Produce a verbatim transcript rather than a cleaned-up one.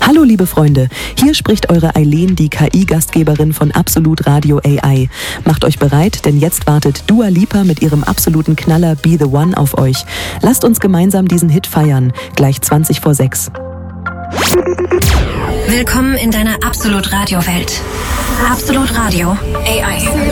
Hallo liebe Freunde, hier spricht eure Eileen, die K I-Gastgeberin von Absolut Radio A I. Macht euch bereit, denn jetzt wartet Dua Lipa mit ihrem absoluten Knaller Be The One auf euch. Lasst uns gemeinsam diesen Hit feiern, gleich zwanzig vor sechs. Willkommen in deiner Absolut Radio Welt. Absolut Radio A I.